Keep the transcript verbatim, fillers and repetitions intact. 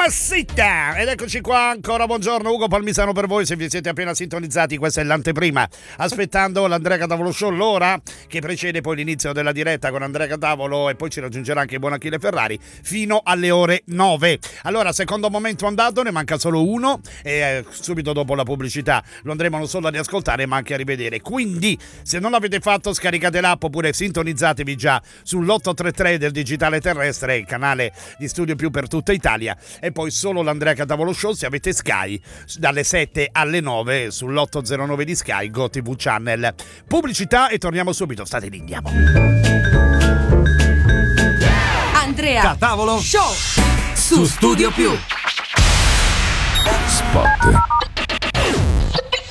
Mamacita! Ed eccoci qua ancora, buongiorno, Ugo Palmisano per voi, se vi siete appena sintonizzati, questa è l'anteprima, aspettando l'Andrea Catavolo Show, l'ora che precede poi l'inizio della diretta con Andrea Catavolo e poi ci raggiungerà anche il buon Achille Ferrari fino alle ore nove. Allora, secondo momento andato, ne manca solo uno e eh, subito dopo la pubblicità lo andremo non solo a riascoltare ma anche a rivedere, quindi se non l'avete fatto scaricate l'app oppure sintonizzatevi già sull'otto tre tre del digitale terrestre, il canale di Studio Più per tutta Italia, e poi solo l'Andrea Catavolo Show se avete Sky dalle sette alle nove sull'otto zero nove di Sky Go T V Channel. Pubblicità e torniamo subito, state lì, andiamo. Andrea Catavolo Show su Studio Più. Spot.